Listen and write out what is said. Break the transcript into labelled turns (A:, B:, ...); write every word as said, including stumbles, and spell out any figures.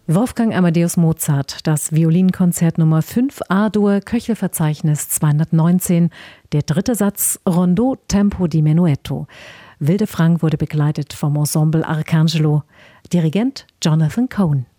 A: Wolfgang Amadeus Mozart, das Violinkonzert Nummer fünf A-Dur, Köchelverzeichnis zweihundertneunzehn, der dritte Satz, Rondo Tempo di Menuetto. Wilde Frank wurde begleitet vom Ensemble Arcangelo. Dirigent Jonathan Cohen.